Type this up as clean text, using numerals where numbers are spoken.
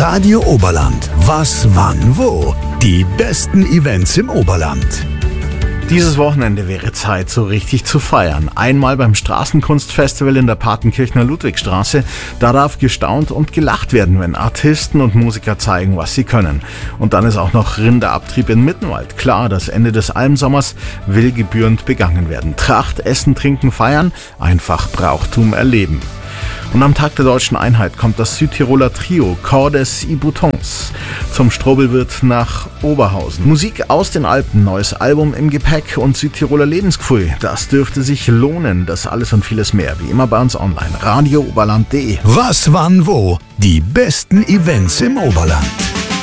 Radio Oberland. Was, wann, wo? Die besten Events im Oberland. Dieses Wochenende wäre Zeit, so richtig zu feiern. Einmal beim Straßenkunstfestival in der Partenkirchner Ludwigstraße. Da darf gestaunt und gelacht werden, wenn Artisten und Musiker zeigen, was sie können. Und dann ist auch noch Rinderabtrieb in Mittenwald. Klar, das Ende des Almsommers will gebührend begangen werden. Tracht, Essen, Trinken, Feiern, einfach Brauchtum erleben. Und am Tag der Deutschen Einheit kommt das Südtiroler Trio Cordes y Boutons zum Strobelwirt nach Oberhausen. Musik aus den Alpen, neues Album im Gepäck und Südtiroler Lebensgefühl. Das dürfte sich lohnen. Das alles und vieles mehr, wie immer bei uns online. radiooberland.de. Was, wann, wo? Die besten Events im Oberland.